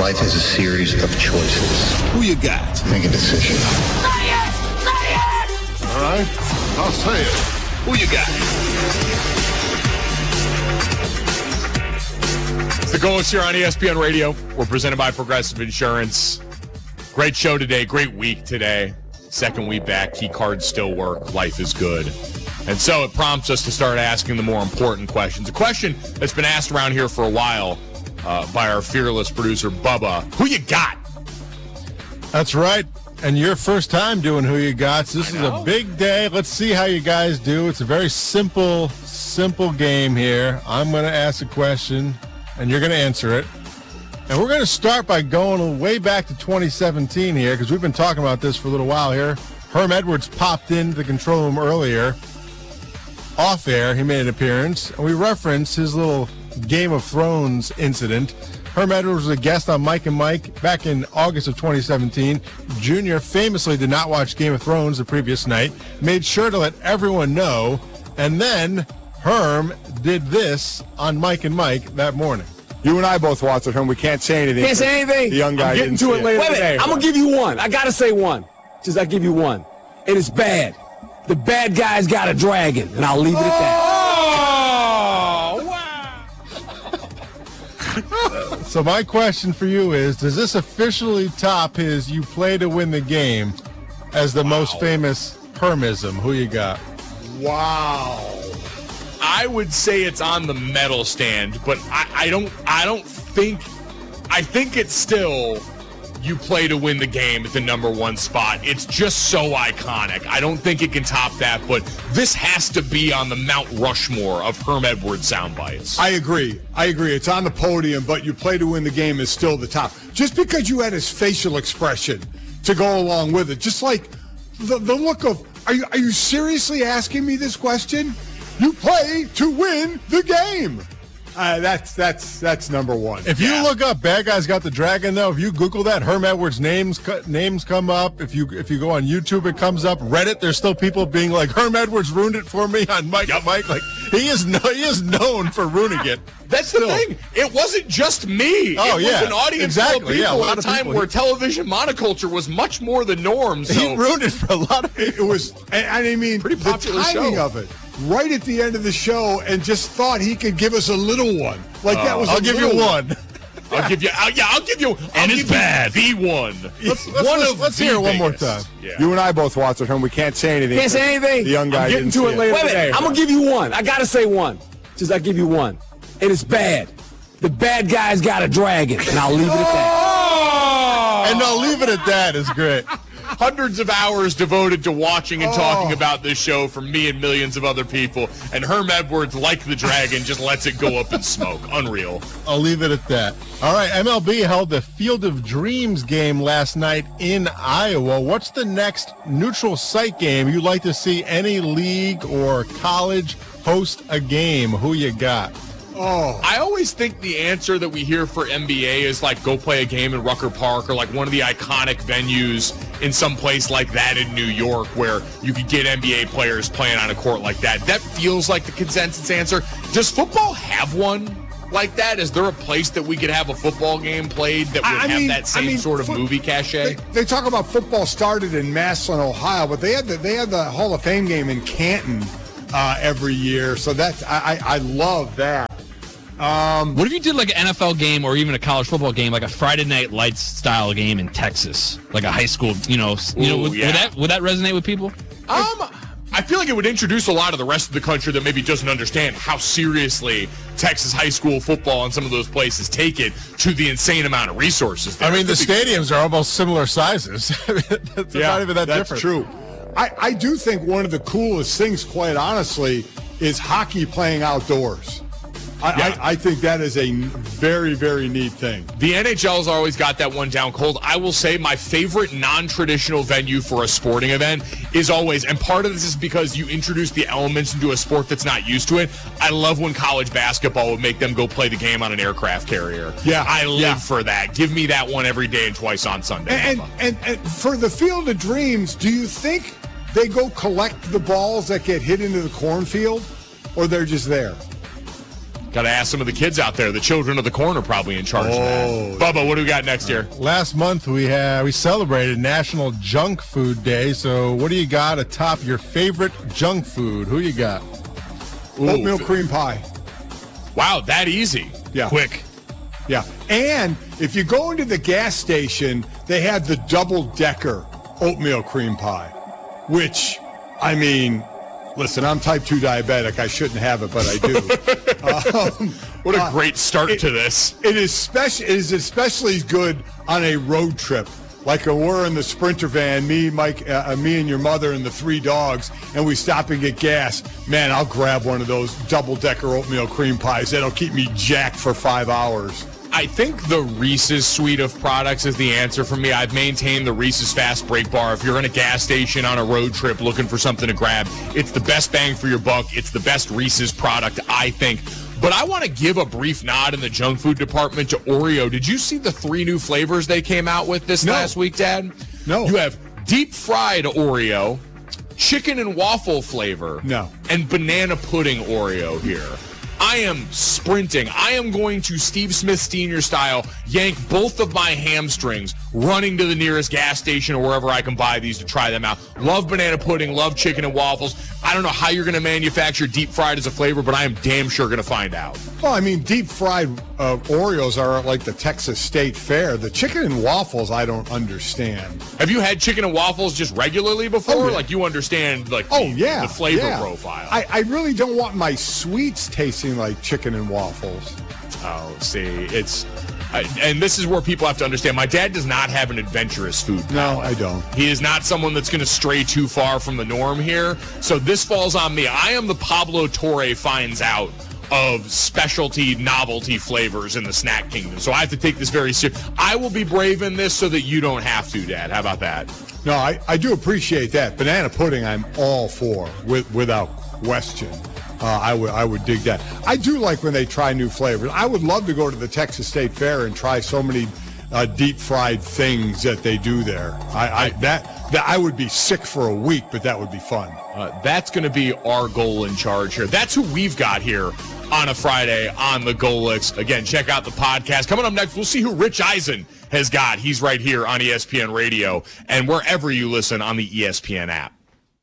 Life is a series of choices. Who you got? Make a decision. All right, I'll say it. Who you got? It's the Goals here on ESPN Radio. We're presented by Progressive Insurance. Great show today. Great week today. Second week back. Key cards still work. Life is good. And so it prompts us to start asking the more important questions. A question that's been asked around here for a while by our fearless producer, Bubba. Who you got? That's right. And your first time doing Who You Got. So this is a big day. Let's see how you guys do. It's a very simple game here. I'm going to ask a question, and you're going to answer it. And we're going to start by going way back to 2017 here, because we've been talking about this for a little while here. Herm Edwards popped into the control room earlier. Off air, he made an appearance, and we referenced his little Game of Thrones incident. Herm Edwards was a guest on Mike and Mike back in August of 2017. Junior famously did not watch Game of Thrones the previous night, made sure to let everyone know, and then Herm did this on Mike and Mike that morning. You and I both watched it, Herm. We can't say anything. Can't say anything? The young guy getting didn't to it later today. I'm going to give you one. I got to say one. I give you one. And it's bad. The bad guy's got a dragon, and I'll leave it at that. So my question for you is, does this officially top his "you play to win the game" as the most famous Hermism? Who you got? Wow. I would say it's on the medal stand, but I think it's still "you play to win the game" at the number one spot. It's just so iconic. I don't think it can top that, but this has to be on the Mount Rushmore of Herm Edwards sound bites. I agree. It's on the podium, but "you play to win the game" is still the top. Just because you had his facial expression to go along with it. Just like the look of, are you seriously asking me this question? You play to win the game. That's number one. If you look up "Bad Guys Got the Dragon," though, if you Google that, Herm Edwards names come up. If you go on YouTube, it comes up. Reddit, there's still people being like, "Herm Edwards ruined it for me" on Mike. Mike, like he is known for ruining it. That's the thing. It wasn't just me. Oh, it was an audience full of people at a time where television monoculture was much more the norm. So he ruined it for a lot of people. It was, I mean, pretty popular the timing show of it. Right at the end of the show, and just thought he could give us a little one. Like that was. I'll give you one. I'll give you. And it's bad. The one. Let's hear it one more time. Yeah. You and I both watched it, Herm. We can't say anything. Can't say anything? The young guy getting didn't to it later today. I'm going to give you one. I got to say one. I give you one. And it's bad. The bad guy's got a dragon, and I'll leave it at that. And I'll leave it at that is great. Hundreds of hours devoted to watching and talking about this show from me and millions of other people. And Herm Edwards, like the dragon, just lets it go up in smoke. Unreal. I'll leave it at that. All right, MLB held the Field of Dreams game last night in Iowa. What's the next neutral site game you'd like to see any league or college host a game? Who you got? I always think the answer that we hear for NBA is like go play a game in Rucker Park or like one of the iconic venues in some place like that in New York where you could get NBA players playing on a court like that. That feels like the consensus answer. Does football have one like that? Is there a place that we could have a football game played that would have that same sort of movie cachet? They talk about football started in Massillon, Ohio, but they had the Hall of Fame game in Canton every year. So that's I love that. What if you did like an NFL game or even a college football game, like a Friday Night Lights style game in Texas, like a high school, would that resonate with people? I feel like it would introduce a lot of the rest of the country that maybe doesn't understand how seriously Texas high school football and some of those places take it to the insane amount of resources. I mean, the stadiums are almost similar sizes. It's not even that that's different. True. I do think one of the coolest things, quite honestly, is hockey playing outdoors. I think that is a very, very neat thing. The NHL's always got that one down cold. I will say my favorite non-traditional venue for a sporting event is always, and part of this is because you introduce the elements into a sport that's not used to it. I love when college basketball would make them go play the game on an aircraft carrier. Yeah. I live for that. Give me that one every day and twice on Sunday. And for the Field of Dreams, do you think they go collect the balls that get hit into the cornfield, or they're just there? Got to ask some of the kids out there. The children of the corn are probably in charge of that. Bubba, what do we got next year? Last month we celebrated National Junk Food Day. So what do you got atop your favorite junk food? Who you got? Oatmeal cream pie. Wow, that easy. Yeah. Quick. Yeah. And if you go into the gas station, they have the double-decker oatmeal cream pie, which, I mean, listen, I'm type 2 diabetic. I shouldn't have it, but I do. What a great start to this. It is especially good on a road trip. Like we're in the Sprinter van, me, Mike, me and your mother and the 3 dogs, and we stop and get gas. Man, I'll grab one of those double-decker oatmeal cream pies. That'll keep me jacked for 5 hours. I think the Reese's suite of products is the answer for me. I've maintained the Reese's Fast Break Bar. If you're in a gas station on a road trip looking for something to grab, it's the best bang for your buck. It's the best Reese's product, I think. But I want to give a brief nod in the junk food department to Oreo. Did you see the 3 new flavors they came out with this last week, Dad? No. You have deep fried Oreo, chicken and waffle flavor, and banana pudding Oreo here. I am sprinting. I am going to Steve Smith Senior style yank both of my hamstrings, running to the nearest gas station or wherever I can buy these to try them out. Love banana pudding, love chicken and waffles. I don't know how you're going to manufacture deep fried as a flavor, but I am damn sure going to find out. Well, I mean, deep fried Oreos are like the Texas State Fair. The chicken and waffles, I don't understand. Have you had chicken and waffles just regularly before? Oh, yeah. Like you understand the flavor profile. I really don't want my sweets tasting like chicken and waffles. Oh, see, and this is where people have to understand. My dad does not have an adventurous food palate. No, I don't. He is not someone that's going to stray too far from the norm here. So this falls on me. I am the Pablo Torre finds out of specialty novelty flavors in the snack kingdom. So I have to take this very serious. I will be brave in this so that you don't have to, Dad. How about that? No, I do appreciate that. Banana pudding, I'm all for, without question. I would dig that. I do like when they try new flavors. I would love to go to the Texas State Fair and try so many deep fried things that they do there. I would be sick for a week, but that would be fun. That's going to be our goal in charge here. That's who we've got here on a Friday on the Golix. Again, check out the podcast. Coming up next, we'll see who Rich Eisen has got. He's right here on ESPN Radio and wherever you listen on the ESPN app.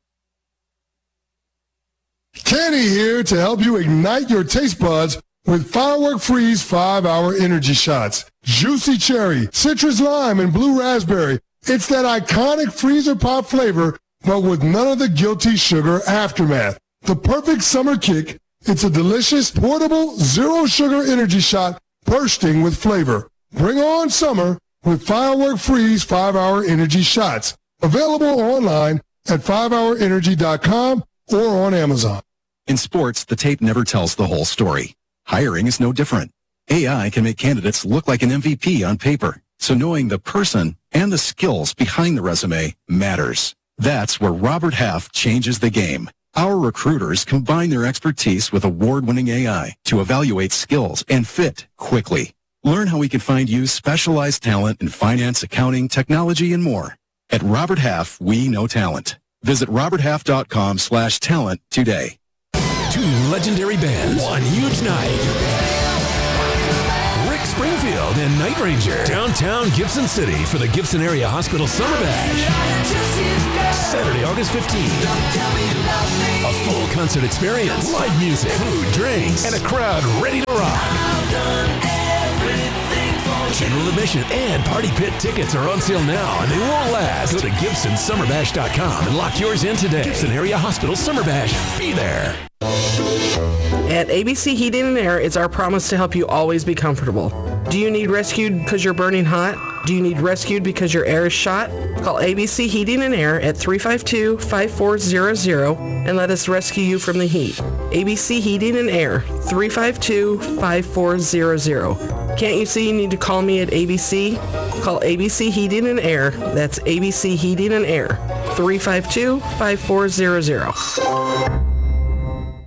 Kenny here to help you ignite your taste buds with Firework Freeze 5-Hour Energy Shots. Juicy cherry, citrus lime, and blue raspberry. It's that iconic freezer pop flavor, but with none of the guilty sugar aftermath. The perfect summer kick. It's a delicious, portable, zero-sugar energy shot bursting with flavor. Bring on summer with Firework Freeze 5-Hour Energy Shots. Available online at 5hourenergy.com or on Amazon. In sports, the tape never tells the whole story. Hiring is no different. AI can make candidates look like an MVP on paper, so knowing the person and the skills behind the resume matters. That's where Robert Half changes the game. Our recruiters combine their expertise with award-winning AI to evaluate skills and fit quickly. Learn how we can find you specialized talent in finance, accounting, technology, and more. At Robert Half, we know talent. Visit roberthalf.com/talent today. 2 legendary bands, 1 huge night. Rick Springfield and Night Ranger. Downtown Gibson City for the Gibson Area Hospital Summer Bash. Saturday, August 15th. A full concert experience, live music, food, drinks, and a crowd ready to rock. General admission and party pit tickets are on sale now, and they won't last. Go to GibsonSummerBash.com and lock yours in today. Gibson Area Hospital Summer Bash. Be there. At ABC Heating and Air, it's our promise to help you always be comfortable. Do you need rescued because you're burning hot? Do you need rescued because your air is shot? Call ABC Heating and Air at 352-5400 and let us rescue you from the heat. ABC Heating and Air, 352-5400. Can't you see you need to call me at ABC? Call ABC Heating and Air. That's ABC Heating and Air, 352-5400. Hi,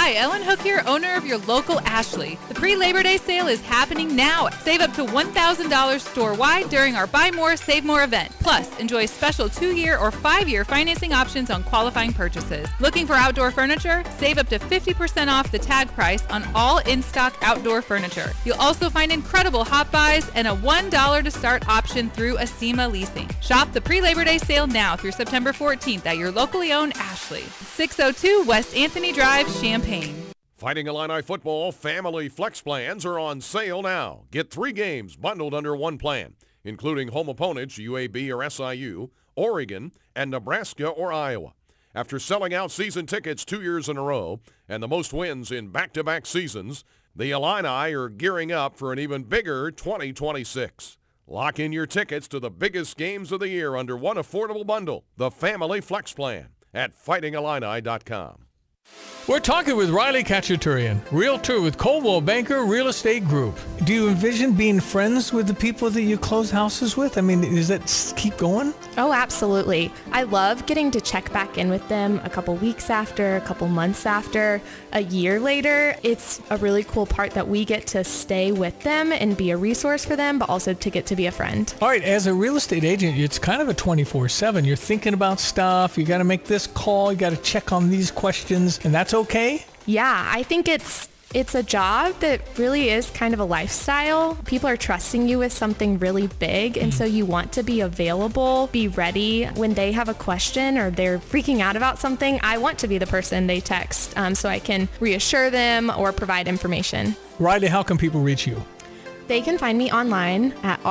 Hi, Ellen Hook here, owner of your local Ashley. The pre-Labor Day sale is happening now. Save up to $1,000 store-wide during our Buy More, Save More event. Plus, enjoy special 2-year or 5-year financing options on qualifying purchases. Looking for outdoor furniture? Save up to 50% off the tag price on all in-stock outdoor furniture. You'll also find incredible hot buys and a $1 to start option through Acima Leasing. Shop the pre-Labor Day sale now through September 14th at your locally owned Ashley. 602 West Anthony Drive, Champaign. Fighting Illini football family flex plans are on sale now. Get 3 games bundled under one plan, including home opponents UAB or SIU, Oregon, and Nebraska or Iowa. After selling out season tickets 2 years in a row and the most wins in back-to-back seasons, the Illini are gearing up for an even bigger 2026. Lock in your tickets to the biggest games of the year under one affordable bundle, the Family Flex Plan, at fightingillini.com. We're talking with Riley Khachaturian, realtor with Coldwell Banker Real Estate Group. Do you envision being friends with the people that you close houses with? I mean, does that keep going? Oh, absolutely. I love getting to check back in with them a couple weeks after, a couple months after, a year later. It's a really cool part that we get to stay with them and be a resource for them, but also to get to be a friend. All right, as a real estate agent, it's kind of a 24/7. You're thinking about stuff. You got to make this call. You got to check on these questions, and that's okay? Yeah, I think it's a job that really is kind of a lifestyle. People are trusting you with something really big, and so you want to be available, be ready when they have a question or they're freaking out about something. I want to be the person they text so I can reassure them or provide information. Riley, how can people reach you? They can find me online at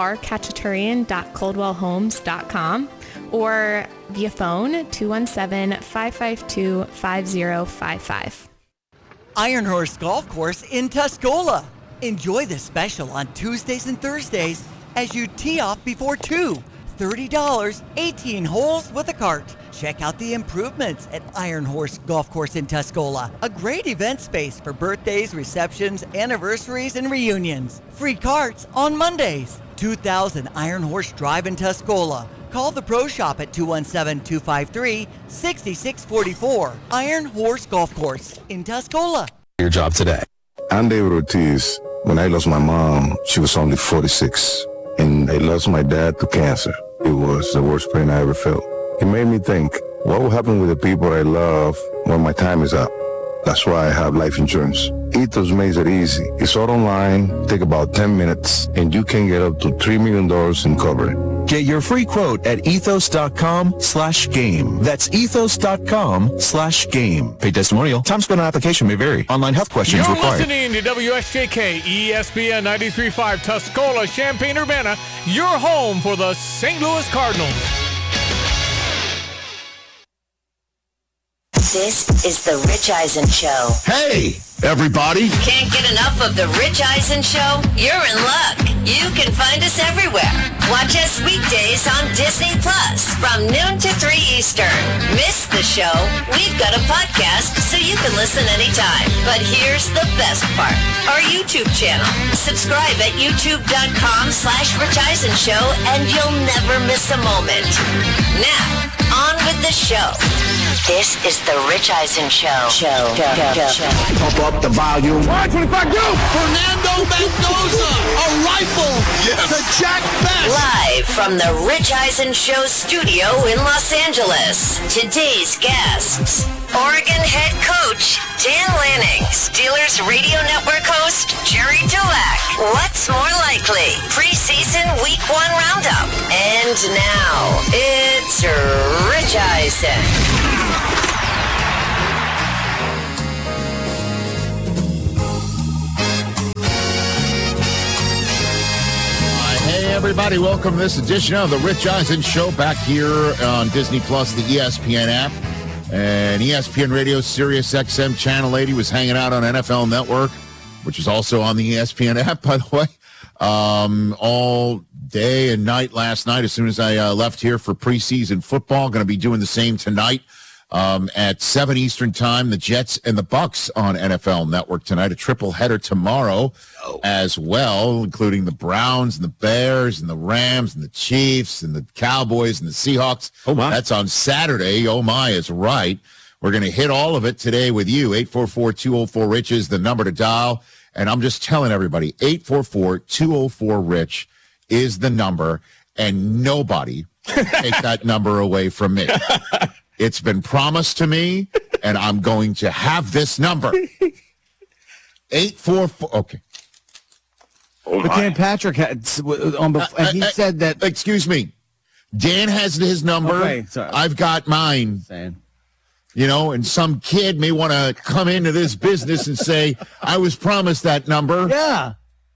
rkhachaturian.coldwellhomes.com or via phone 217-552-5055. Iron Horse Golf Course in Tuscola. Enjoy the special on Tuesdays and Thursdays as you tee off before 2. $30, 18 holes with a cart. Check out the improvements at Iron Horse Golf Course in Tuscola. A great event space for birthdays, receptions, anniversaries, and reunions. Free carts on Mondays. 2000 Iron Horse Drive in Tuscola. Call the Pro Shop at 217-253-6644. Iron Horse Golf Course in Tuscola. Your job today. I'm David Ortiz. When I lost my mom, she was only 46. And I lost my dad to cancer. It was the worst pain I ever felt. It made me think, what will happen with the people I love when my time is up? That's why I have life insurance. Ethos makes it easy. It's all online, take about 10 minutes, and you can get up to $3 million in coverage. Get your free quote at ethos.com/game. That's ethos.com/game. Paid testimonial. Time spent on application may vary. Online health questions You're required. Listening to WSJK ESPN 93.5 Tuscola, Champaign-Urbana, your home for the St. Louis Cardinals. This is the Rich Eisen Show. Hey, everybody. Can't get enough of the Rich Eisen Show? You're in luck. You can find us everywhere. Watch us weekdays on Disney Plus from noon to 3 Eastern. Miss the show? We've got a podcast so you can listen anytime. But here's the best part. Our YouTube channel. Subscribe at youtube.com/Rich Eisen Show and you'll never miss a moment. Now, on with the show. This is the Rich Eisen Show. Pump up the volume. 125, go! Fernando Mendoza, a rifle to Jack Best. Live from the Rich Eisen Show studio in Los Angeles. Today's guests, Oregon head coach Dan Lanning, Steelers Radio Network host Jerry Dulac. What's more likely? Preseason Week 1 roundup. And now, it's Rich Eisen. Hey, everybody. Welcome to this edition of the Rich Eisen Show back here on Disney Plus, the ESPN app. And ESPN Radio Sirius XM Channel 80 was hanging out on NFL Network, which is also on the ESPN app, by the way, all day and night last night as soon as I left here for preseason football. Going to be doing the same tonight at 7 Eastern time. The Jets and the Bucks on NFL Network tonight. A triple header tomorrow as well, including the Browns and the Bears and the Rams and the Chiefs and the Cowboys and the Seahawks. Oh, my. That's on Saturday. Oh, my is right. We're going to hit all of it today with you. 844-204-RICH is the number to dial. And I'm just telling everybody, 844-204-RICH is the number, and nobody take that number away from me. It's been promised to me, and I'm going to have this number. 844. Okay. But Dan Patrick had, and he said that. Excuse me. Dan has his number. Okay, sorry. I've got mine. You know, and some kid may want to come into this business and say, I was promised that number. Yeah.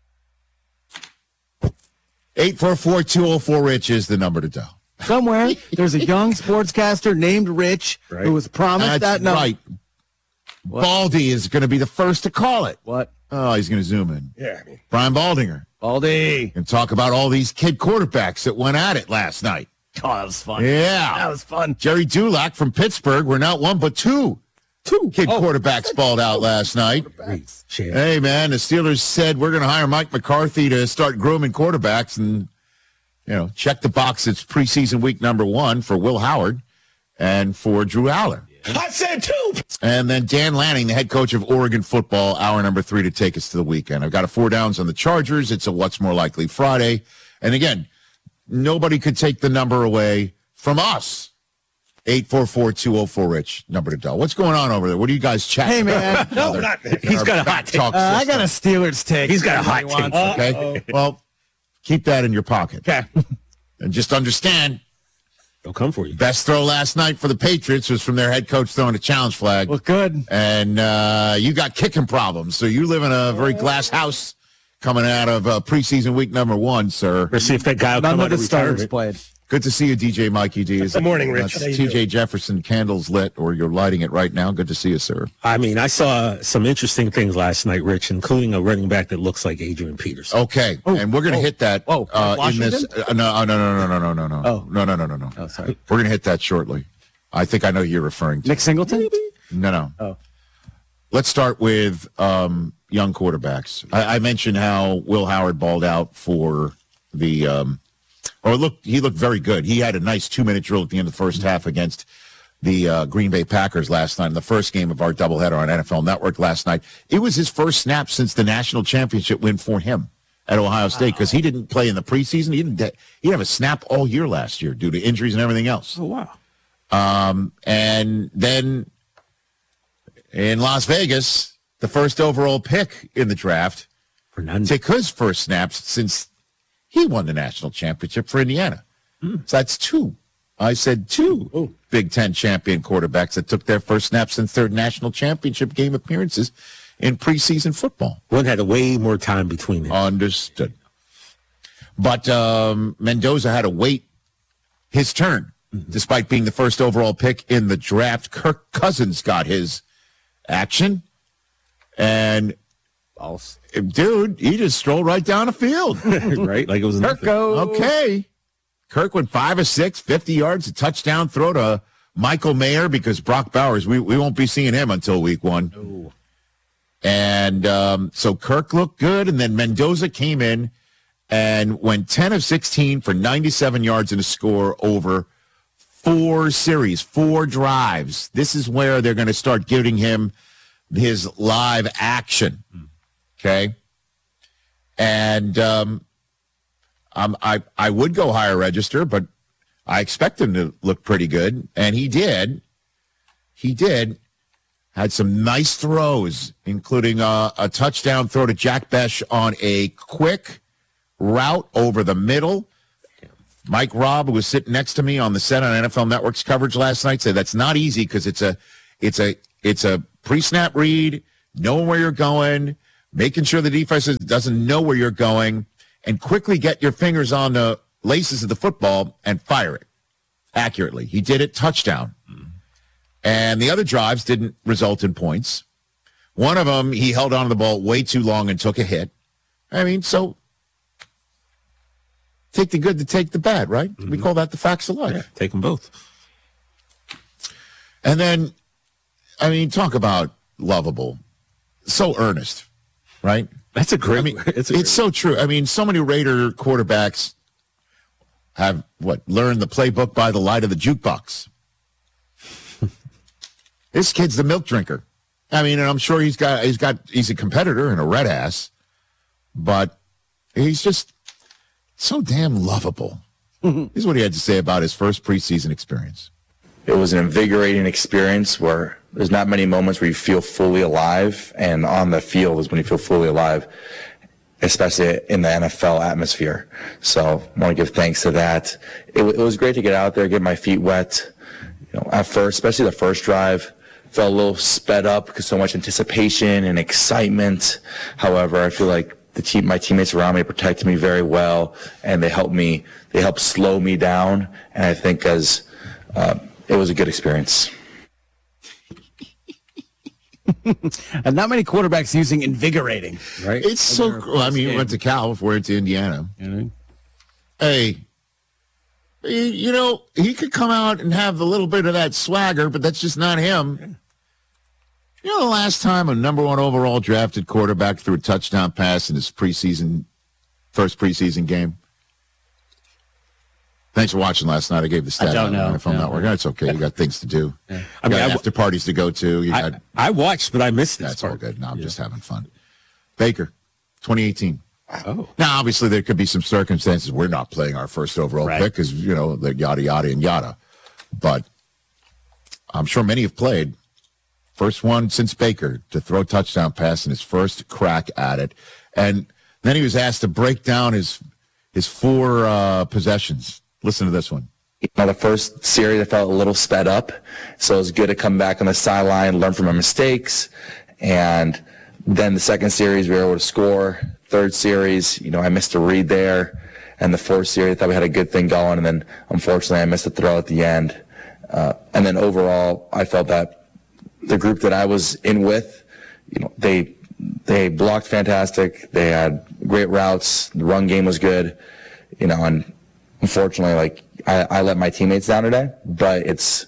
844-204-RICH is the number to dial. Somewhere there's a young sportscaster named Rich who was promised that number. Right. Baldy is going to be the first to call it. What? Oh, he's going to zoom in. Yeah. Brian Baldinger. Baldy. And talk about all these kid quarterbacks that went at it last night. Oh, that was fun. Yeah. That was fun. Jerry Dulac from Pittsburgh were not one, but two kid quarterbacks balled out last night. Hey, man, the Steelers said we're going to hire Mike McCarthy to start grooming quarterbacks and, you know, check the box. It's preseason week number 1 for Will Howard and for Drew Aller. I said 2. And then Dan Lanning, the head coach of Oregon football, hour number 3 to take us to the weekend. I've got a 4 downs on the Chargers. It's a What's More Likely Friday. And again, nobody could take the number away from us. 844-204-RICH, number to dial. What's going on over there? What are you guys chatting? Hey, man. No, not He's got a hot take. I got a Steelers take. He's got a hot take. Okay. Well, keep that in your pocket. Okay. And just understand, they'll come for you. Best throw last night for the Patriots was from their head coach throwing a challenge flag. Look good. And you got kicking problems. So you live in a very glass house coming out of preseason week number 1, sir. Let's see if that guy will come out of retirement. Played. Good to see you, DJ Mikey D. Good morning, Rich. That's TJ Jefferson, candles lit, or you're lighting it right now. Good to see you, sir. I mean, I saw some interesting things last night, Rich, including a running back that looks like Adrian Peterson. Okay, and we're going to hit that in this. No. Oh, sorry. We're going to hit that shortly. I think I know who you're referring to. Nick Singleton? No. Oh. Let's start with young quarterbacks. I mentioned how Will Howard balled out for the he looked very good. He had a nice 2-minute drill at the end of the first half against the Green Bay Packers last night in the first game of our doubleheader on NFL Network last night. It was his first snap since the national championship win for him at Ohio State because he didn't play in the preseason. He didn't have a snap all year last year due to injuries and everything else. Oh, wow. And then in Las Vegas, the first overall pick in the draft, take his first snaps since he won the national championship for Indiana. So that's 2. I said 2 Big Ten champion quarterbacks that took their first snaps since their national championship game appearances in preseason football. One had way more time between them. Understood. But Mendoza had to wait his turn, despite being the first overall pick in the draft. Kirk Cousins got his action, and dude, he just strolled right down the field. Right? Like it was nothing. Okay. Kirk went 5 of 6, 50 yards, a touchdown throw to Michael Mayer because Brock Bowers, we won't be seeing him until week 1. Oh. And so Kirk looked good, and then Mendoza came in and went 10 of 16 for 97 yards and a score over 4 series, 4 drives. This is where they're going to start giving him his live action. Okay. And I would go higher register, but I expect him to look pretty good. And he did. Had some nice throws, including a touchdown throw to Jack Besh on a quick route over the middle. Mike Robb, who was sitting next to me on the set on NFL Network's coverage last night, said that's not easy because it's a pre-snap read, knowing where you're going, making sure the defense doesn't know where you're going, and quickly get your fingers on the laces of the football and fire it accurately. He did it, touchdown. And the other drives didn't result in points. One of them, he held on to the ball way too long and took a hit. I mean, so take the good to take the bad, right? We call that the facts of life. Yeah, take them both. And then, I mean, talk about lovable. So earnest, right? That's a great. I mean, it's so true. I mean, so many Raider quarterbacks have learned the playbook by the light of the jukebox. This kid's the milk drinker. I mean, and I'm sure he's a competitor and a red ass, but he's just so damn lovable. Here's what he had to say about his first preseason experience. It was an invigorating experience where there's not many moments where you feel fully alive, and on the field is when you feel fully alive, especially in the NFL atmosphere. So I want to give thanks to that. It was great to get out there, get my feet wet. At first, especially the first drive, felt a little sped up because so much anticipation and excitement. However, I feel like my teammates around me protected me very well, and they helped slow me down. And I think it was a good experience. And not many quarterbacks using invigorating, right? It's so cool. I mean, he went to Cal, went to Indiana. Hey, he could come out and have a little bit of that swagger, but that's just not him. You know, the last time a number 1 overall drafted quarterback threw a touchdown pass in his first preseason game? Thanks for watching last night. I gave the stat. I don't know. If I'm not working, that's okay. You got things to do. Yeah. I mean, after parties to go to. I watched, but I missed this. That's all good. No, I'm just having fun. Baker, 2018. Oh. Now, obviously, there could be some circumstances we're not playing our first overall pick because, the yada, yada, and yada. But I'm sure many have played. First one since Baker to throw a touchdown pass in his first crack at it. And then he was asked to break down his 4 possessions. Listen to this one. The first series, I felt a little sped up, so it was good to come back on the sideline, learn from my mistakes. And then the second series, we were able to score. Third series, I missed a read there. And the fourth series, I thought we had a good thing going. And then, unfortunately, I missed a throw at the end. And then overall, I felt that the group that I was in with, they blocked fantastic. They had great routes. The run game was good. And unfortunately, I let my teammates down today, but it's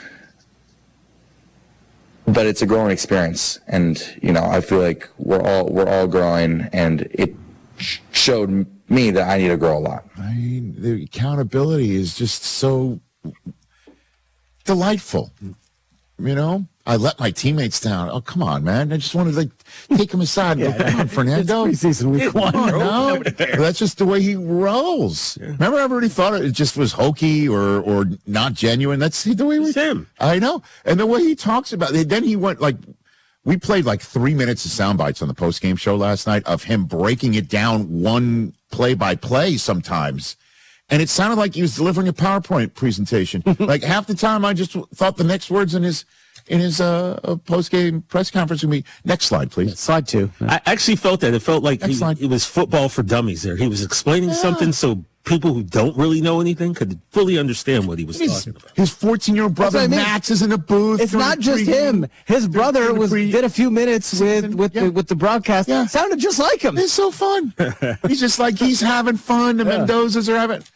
a growing experience, and I feel like we're all growing, and it showed me that I need to grow a lot. I mean, the accountability is just so delightful. I let my teammates down. Oh, come on, man. I just wanted to take him aside. Come on, Fernando. It's preseason week 1. No, that's just the way he rolls. Yeah. Remember, everybody thought it just was hokey or not genuine. That's the way him. I know. And the way he talks about it. Then he went we played 3 minutes of sound bites on the post-game show last night of him breaking it down one play-by-play sometimes. And it sounded like he was delivering a PowerPoint presentation. Half the time I just thought the next words in his post-game press conference would be, next slide, please. Yeah, slide 2. I actually felt that. It felt like it was football for dummies there. He was explaining something so people who don't really know anything could fully understand what he was talking about. His 14-year-old brother, Max, is in a booth. It's not just him. His brother did a few minutes with the broadcast. Yeah. Sounded just like him. It's so fun. He's just he's having fun. The Mendozas are having...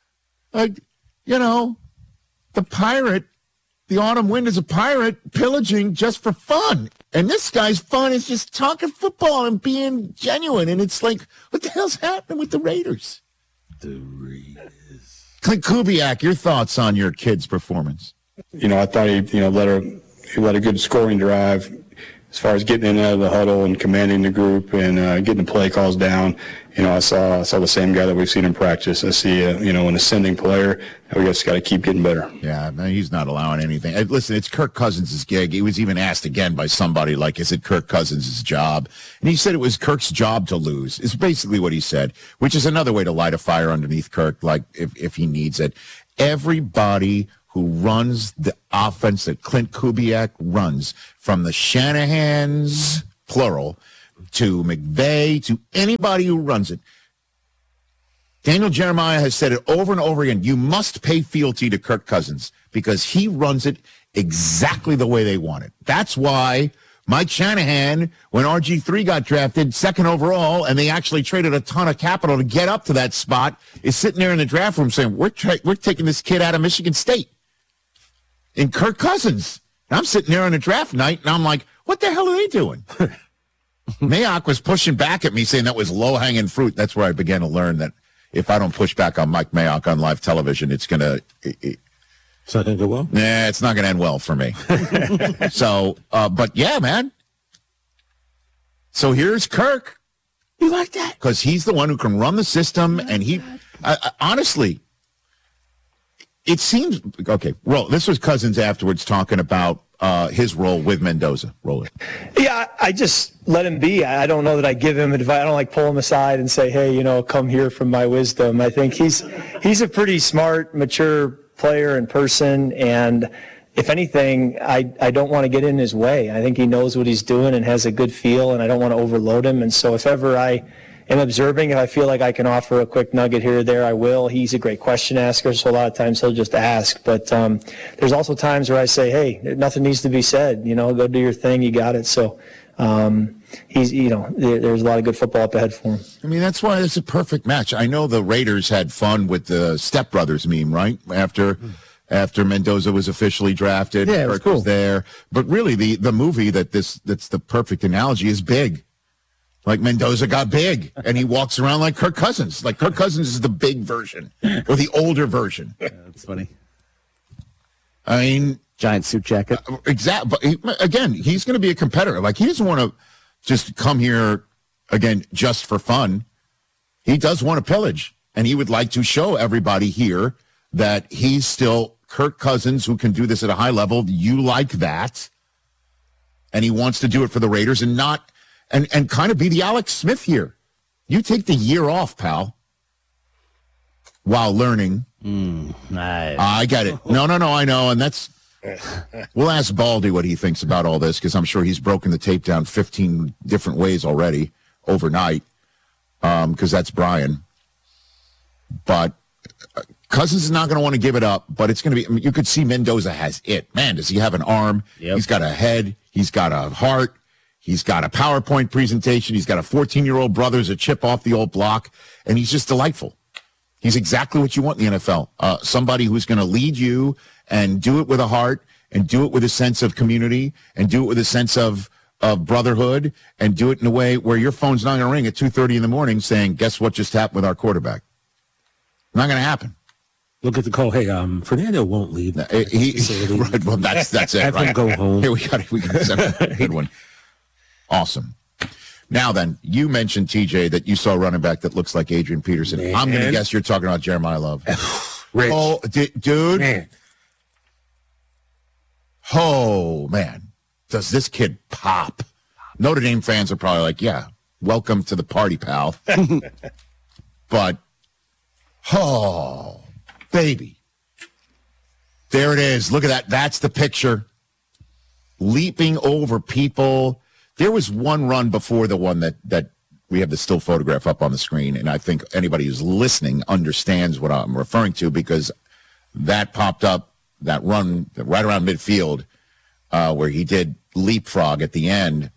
the pirate, the autumn wind is a pirate pillaging just for fun. And this guy's fun is just talking football and being genuine. And it's what the hell's happening with the Raiders? The Raiders. Clint Kubiak, your thoughts on your kid's performance? I thought he led a good scoring drive as far as getting in and out of the huddle and commanding the group and getting the play calls down. I saw the same guy that we've seen in practice. I see, an ascending player. We just got to keep getting better. Yeah, man, he's not allowing anything. Listen, it's Kirk Cousins' gig. He was even asked again by somebody, is it Kirk Cousins' job? And he said it was Kirk's job to lose, is basically what he said, which is another way to light a fire underneath Kirk, if he needs it. Everybody who runs the offense that Clint Kubiak runs, from the Shanahans, plural, to McVay, to anybody who runs it. Daniel Jeremiah has said it over and over again. You must pay fealty to Kirk Cousins because he runs it exactly the way they want it. That's why Mike Shanahan, when RG3 got drafted 2nd overall, and they actually traded a ton of capital to get up to that spot, is sitting there in the draft room saying, we're taking this kid out of Michigan State. And Kirk Cousins. And I'm sitting there on a draft night, and I'm like, what the hell are they doing? Mayock was pushing back at me, saying that was low-hanging fruit. That's where I began to learn that if I don't push back on Mike Mayock on live television, it's going to It's not going to go well? Nah, it's not going to end well for me. So, but yeah, man. So here's Kirk. You like that? Because he's the one who can run the system, and he, honestly, it seems, okay, well, this was Cousins afterwards talking about his role with Mendoza. Roll it. Yeah, I just let him be. I don't know that I give him advice. I don't like pull him aside and say, hey, come here from my wisdom. I think he's a pretty smart, mature player and person, and if anything, I don't want to get in his way. I think he knows what he's doing and has a good feel, and I don't want to overload him. And so if ever I am observing, if I feel like I can offer a quick nugget here or there, I will. He's a great question asker, so a lot of times he'll just ask. But there's also times where I say, hey, nothing needs to be said. Go do your thing. You got it. So he's, there's a lot of good football up ahead for him. I mean, that's why it's a perfect match. I know the Raiders had fun with the Step Brothers meme, right? After Mendoza was officially drafted, yeah, it was Kirk cool. was there. But really, the movie that's the perfect analogy is Big. Like Mendoza got big, and he walks around like Kirk Cousins. Like Kirk Cousins is the big version or the older version. Yeah, that's funny. I mean, giant suit jacket. Exactly. But again, he's going to be a competitor. Like he doesn't want to just come here again just for fun. He does want to pillage, and he would like to show everybody here that he's still Kirk Cousins who can do this at a high level. You like that. And he wants to do it for the Raiders and not, and kind of be the Alex Smith here. You take the year off, pal, while learning. Nice. I get it. No, I know. And we'll ask Baldy what he thinks about all this, because I'm sure he's broken the tape down 15 different ways already overnight, because that's Brian. But Cousins is not going to want to give it up, but it's going to be, I mean, you could see Mendoza has it. Man, does he have an arm? Yep. He's got a head. He's got a heart. He's got a PowerPoint presentation. He's got a 14-year-old brother who's a chip off the old block, and he's just delightful. He's exactly what you want in the NFL. Somebody who's going to lead you and do it with a heart and do it with a sense of community and do it with a sense of brotherhood and do it in a way where your phone's not going to ring at 2:30 in the morning saying, guess what just happened with our quarterback? Not going to happen. Look at the call. Hey, Fernando won't leave. Right, well, that's it. Have right. him go home. Here we got a good one. Awesome. Now then, you mentioned, TJ, that you saw a running back that looks like Adrian Peterson. Man. I'm going to guess you're talking about Jeremiah Love. Rich. Oh, dude. Man. Oh, man. Does this kid pop? Notre Dame fans are probably like, yeah, welcome to the party, pal. But, oh, baby. There it is. Look at that. That's the picture. Leaping over people. There was one run before the one that we have the still photograph up on the screen, and I think anybody who's listening understands what I'm referring to, because that popped up, that run right around midfield where he did leapfrog at the end,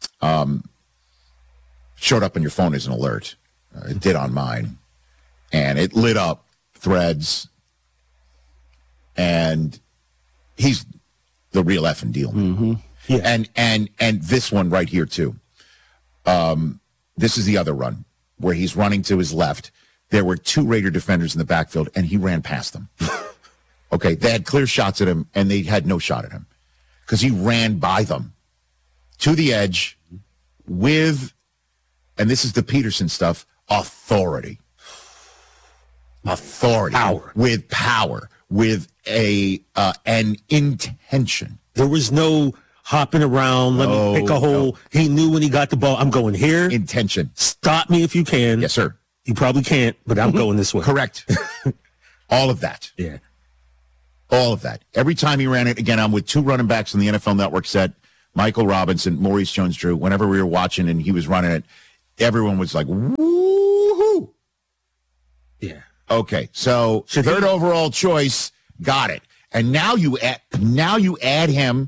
showed up on your phone as an alert. It did on mine. And it lit up Threads. And he's the real effing deal. Mm-hmm. Yeah. And this one right here, too. This is the other run where he's running to his left. There were two Raider defenders in the backfield, and he ran past them. Okay, they had clear shots at him, and they had no shot at him because he ran by them to the edge with, and this is the Peterson stuff, authority. Authority. Power. With power. With an intention. There was no hopping around, let me pick a hole. No. He knew when he got the ball, I'm going here. Intention. Stop me if you can. Yes, sir. You probably can't, but I'm going this way. Correct. All of that. Yeah. All of that. Every time he ran it, again, I'm with two running backs on the NFL Network set, Michael Robinson, Maurice Jones-Drew. Whenever we were watching and he was running it, everyone was like, woo-hoo. Yeah. Okay, so third overall choice, got it. And now you add him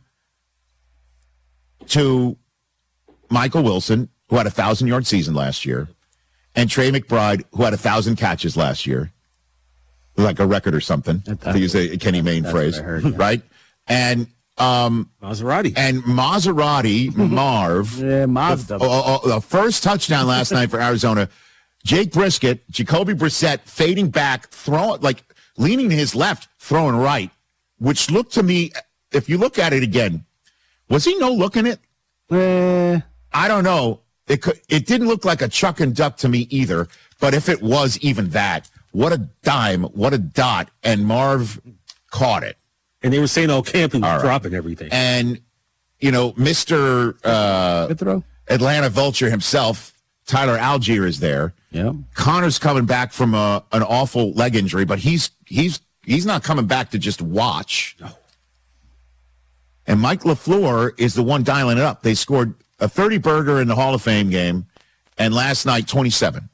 to Michael Wilson, who had a 1,000-yard season last year, and Trey McBride, who had 1,000 catches last year, like a record or something, to use a Kenny Mayne phrase, right? And Maserati. And Maserati, Marv, Mazda. the first touchdown last night for Arizona. Jake Brisket, Jacoby Brissett fading back, leaning to his left, throwing right. which looked to me, if you look at it again, was he no-looking it? I don't know. It didn't look like a chuck and duck to me either, but if it was even that, what a dime, what a dot, and Marv caught it. And they were saying, Campbell was dropping everything. And, Mr. Atlanta Vulture himself, Tyler Algier, is there. Yeah. Connor's coming back from an awful leg injury, but he's not coming back to just watch. No. And Mike LaFleur is the one dialing it up. They scored a 30-burger in the Hall of Fame game, and last night, 27.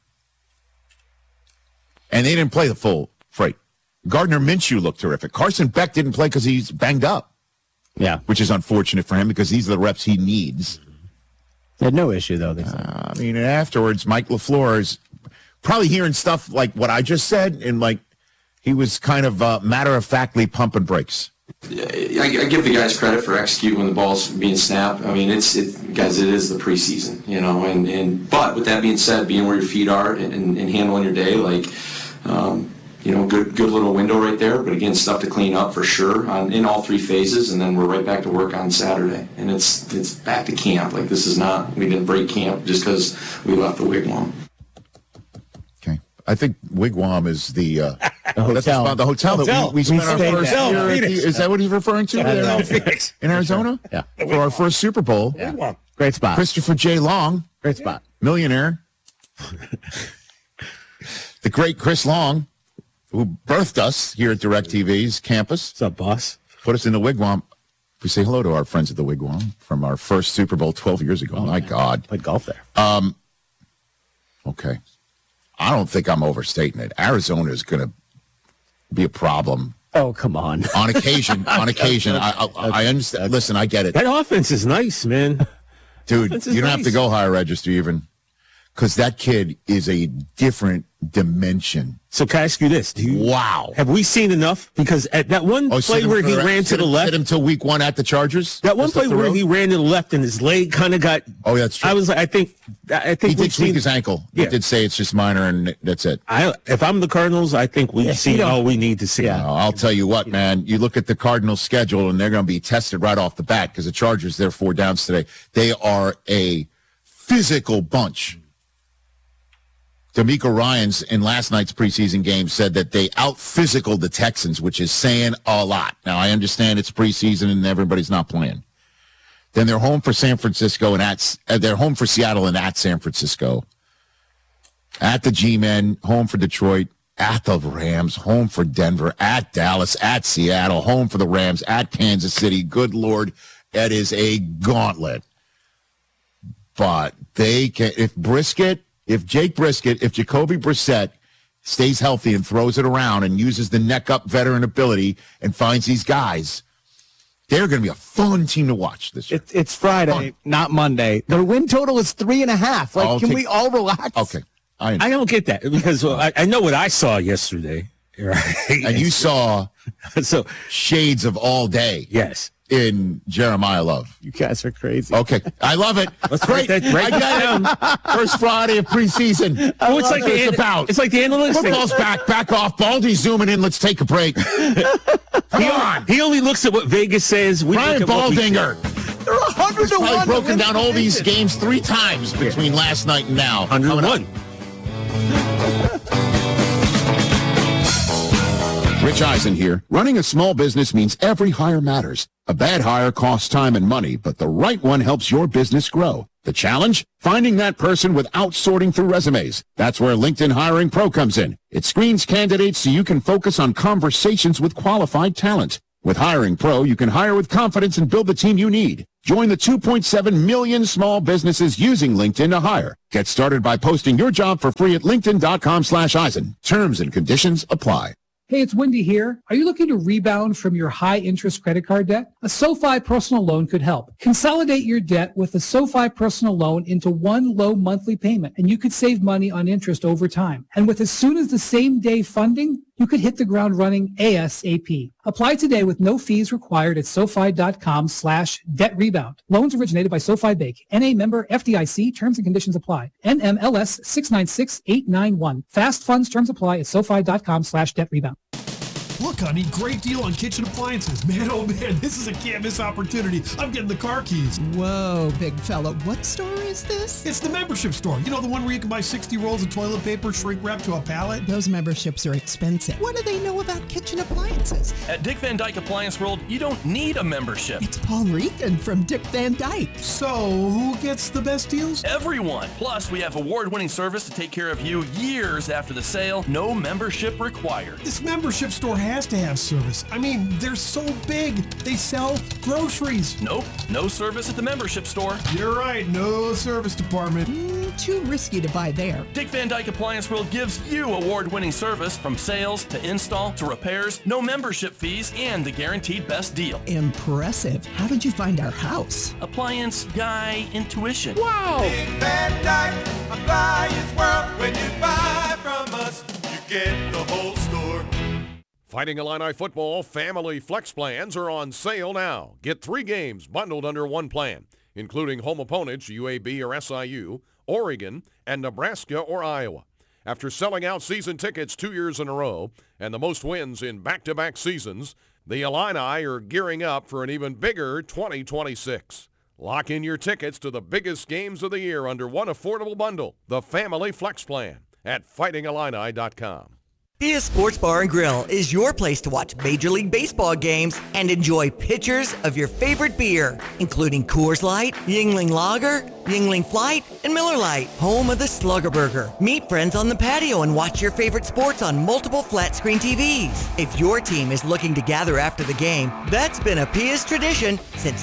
And they didn't play the full freight. Gardner Minshew looked terrific. Carson Beck didn't play because he's banged up. Yeah. Which is unfortunate for him because these are the reps he needs. They had no issue, though. And afterwards, Mike LaFleur is probably hearing stuff like what I just said, and he was kind of matter-of-factly pumping brakes. I give the guys credit for executing when the ball's being snapped. I mean, guys, it is the preseason, but with that being said, being where your feet are and handling your day, good little window right there. But again, stuff to clean up for sure in all three phases, and then we're right back to work on Saturday. And it's back to camp. This is not, we didn't break camp just because we left the wigwam. Okay, I think wigwam is the hotel. The hotel that we spent our first year at. Is that what he's referring to? Phoenix. In Arizona? Yeah. For our first Super Bowl. Yeah. Great spot. Christopher J. Long. Great spot. Millionaire. The great Chris Long, who birthed us here at DirecTV's campus. What's up, boss? Put us in the wigwam. We say hello to our friends at the wigwam from our first Super Bowl 12 years ago. My God. Played golf there. Okay. I don't think I'm overstating it. Arizona is going to be a problem. Oh, come on. On occasion. I understand. Listen, I get it. That offense is nice, man. Dude, you don't have to go higher register even, because that kid is a different dimension. So can I ask you this? Wow. Have we seen enough? Because at that one play where he ran to the left. Sit him till week one at the Chargers? That one play where he ran to the left and his leg kind of got. Oh, that's true. I was like, I think he did tweak his ankle. Yeah. He did say it's just minor and that's it. If I'm the Cardinals, I think we've seen all we need to see. Yeah. I'll tell you what, man. You look at the Cardinals' schedule and they're going to be tested right off the bat because the Chargers, they're 4 downs today. They are a physical bunch. D'Amico Ryans in last night's preseason game said that they out-physicaled the Texans, which is saying a lot. Now, I understand it's preseason and everybody's not playing. Then they're home for San Francisco and they're home for Seattle and at San Francisco. At the G-Men, home for Detroit, at the Rams, home for Denver, at Dallas, at Seattle, home for the Rams, at Kansas City. Good Lord, that is a gauntlet. But they can, if Jake Brisket, if Jacoby Brissett stays healthy and throws it around and uses the neck-up veteran ability and finds these guys, they're going to be a fun team to watch this year. It's Friday, not Monday. The win total is 3.5. Can we all relax? Okay. I don't get that because I know what I saw yesterday. Right? And you saw shades of all day. Yes. In Jeremiah Love. You guys are crazy. Okay. I love it. Let's great. I got it. First Friday of preseason. It's like the analytics. Football's back off. Baldy's zooming in. Let's take a break. Come on. He only looks at what Vegas says. Brian Baldinger. They're 100 to 1. I've broken down all these games 3 times between last night and now. 101. Rich Eisen here. Running a small business means every hire matters. A bad hire costs time and money, but the right one helps your business grow. The challenge? Finding that person without sorting through resumes. That's where LinkedIn Hiring Pro comes in. It screens candidates so you can focus on conversations with qualified talent. With Hiring Pro, you can hire with confidence and build the team you need. Join the 2.7 million small businesses using LinkedIn to hire. Get started by posting your job for free at linkedin.com/Eisen. Terms and conditions apply. Hey, it's Wendy here. Are you looking to rebound from your high-interest credit card debt? A SoFi personal loan could help. Consolidate your debt with a SoFi personal loan into one low monthly payment, and you could save money on interest over time. And with as soon as the same day funding, you could hit the ground running ASAP. Apply today with no fees required at SoFi.com/debt rebound. Loans originated by SoFi Bank. NA member FDIC. Terms and conditions apply. NMLS 696891. Fast funds terms apply at SoFi.com/debt rebound. Look, honey. Great deal on kitchen appliances. Man, oh man, this is a can't-miss opportunity. I'm getting the car keys. Whoa, big fella. What store is this? It's the membership store. You know, the one where you can buy 60 rolls of toilet paper shrink wrapped to a pallet? Those memberships are expensive. What do they know about kitchen appliances? At Dick Van Dyke Appliance World, you don't need a membership. It's Paul Regan from Dick Van Dyke. So, who gets the best deals? Everyone. Plus, we have award-winning service to take care of you years after the sale. No membership required. This membership store has to have service. I mean, they're so big. They sell groceries. Nope. No service at the membership store. You're right. No service department. Too risky to buy there. Dick Van Dyke Appliance World gives you award-winning service from sales to install to repairs, no membership fees, and the guaranteed best deal. Impressive. How did you find our house? Appliance guy intuition. Wow! Dick Van Dyke Appliance World. When you buy from us, you get the whole store. Fighting Illini football family flex plans are on sale now. Get 3 games bundled under one plan, including home opponents UAB or SIU, Oregon, and Nebraska or Iowa. After selling out season tickets 2 years in a row and the most wins in back-to-back seasons, the Illini are gearing up for an even bigger 2026. Lock in your tickets to the biggest games of the year under one affordable bundle, the Family Flex Plan, at fightingillini.com. Pia Sports Bar and Grill is your place to watch Major League Baseball games and enjoy pitchers of your favorite beer, including Coors Light, Yuengling Lager, Yuengling Flight, and Miller Lite, home of the Slugger Burger. Meet friends on the patio and watch your favorite sports on multiple flat-screen TVs. If your team is looking to gather after the game, that's been a Pia's tradition since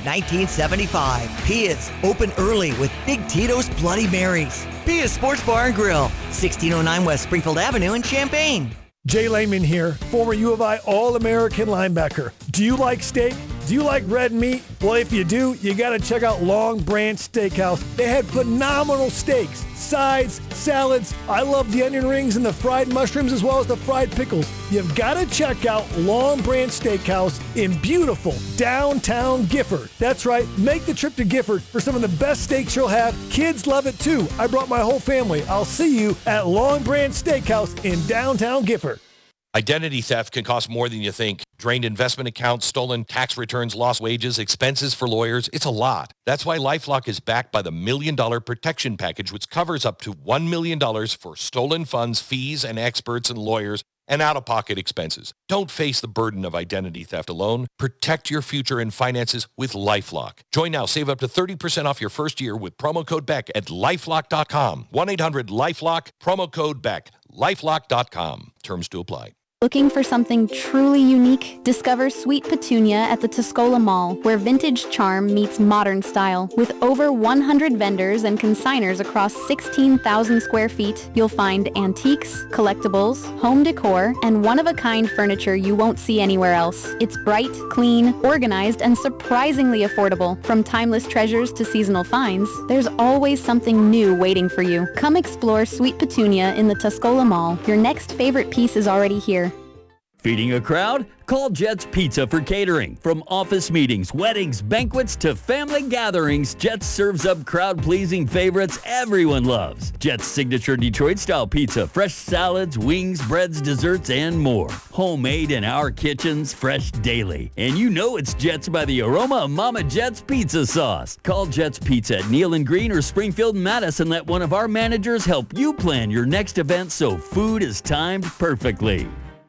1975. Pia's, open early with Big Tito's Bloody Marys. Pia's Sports Bar and Grill, 1609 West Springfield Avenue in Champaign. Jay Lehman here, former U of I All-American linebacker. Do you like steak? Do you like red meat? Well, if you do, you got to check out Long Branch Steakhouse. They had phenomenal steaks, sides, salads. I love the onion rings and the fried mushrooms as well as the fried pickles. You've got to check out Long Branch Steakhouse in beautiful downtown Gifford. That's right, make the trip to Gifford for some of the best steaks you'll have. Kids love it too. I brought my whole family. I'll see you at Long Branch Steakhouse in downtown Gifford. Identity theft can cost more than you think. Drained investment accounts, stolen tax returns, lost wages, expenses for lawyers. It's a lot. That's why LifeLock is backed by the $1 Million Protection Package, which covers up to $1 million for stolen funds, fees, and experts and lawyers, and out-of-pocket expenses. Don't face the burden of identity theft alone. Protect your future and finances with LifeLock. Join now. Save up to 30% off your first year with promo code BECK at LifeLock.com. 1-800-LifeLock, promo code BECK. LifeLock.com. Terms to apply. Looking for something truly unique? Discover Sweet Petunia at the Tuscola Mall, where vintage charm meets modern style. With over 100 vendors and consigners across 16,000 square feet, you'll find antiques, collectibles, home decor, and one-of-a-kind furniture you won't see anywhere else. It's bright, clean, organized, and surprisingly affordable. From timeless treasures to seasonal finds, there's always something new waiting for you. Come explore Sweet Petunia in the Tuscola Mall. Your next favorite piece is already here. Feeding a crowd? Call Jets Pizza for catering. From office meetings, weddings, banquets, to family gatherings, Jets serves up crowd-pleasing favorites everyone loves. Jets' signature Detroit-style pizza, fresh salads, wings, breads, desserts, and more. Homemade in our kitchens, fresh daily. And you know it's Jets by the aroma of Mama Jet's pizza sauce. Call Jets Pizza at Neal and Green or Springfield and Madison. Let one of our managers help you plan your next event so food is timed perfectly.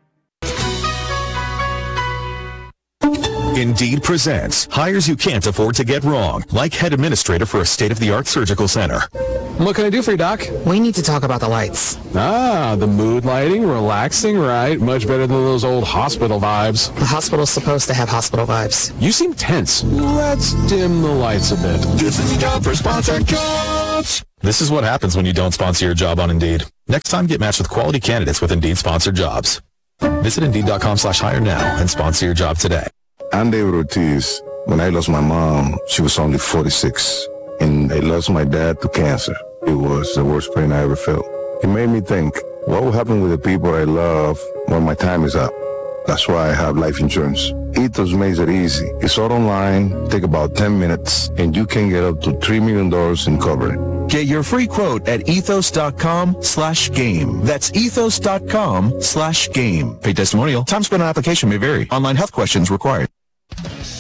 Indeed presents hires you can't afford to get wrong, like head administrator for a state-of-the-art surgical center. What can I do for you, Doc? We need to talk about the lights. Ah, the mood lighting, relaxing, right? Much better than those old hospital vibes. The hospital's supposed to have hospital vibes. You seem tense. Let's dim the lights a bit. This is the job for sponsored jobs. This is what happens when you don't sponsor your job on Indeed. Next time, get matched with quality candidates with Indeed sponsored jobs. Visit Indeed.com/hire now and sponsor your job today. I'm David Ortiz. When I lost my mom, she was only 46, and I lost my dad to cancer. It was the worst pain I ever felt. It made me think, what will happen with the people I love when my time is up? That's why I have life insurance. Ethos makes it easy. It's all online, take about 10 minutes, and you can get up to $3 million in coverage. Get your free quote at ethos.com/game. That's ethos.com/game. Paid testimonial. Time spent on application may vary. Online health questions required.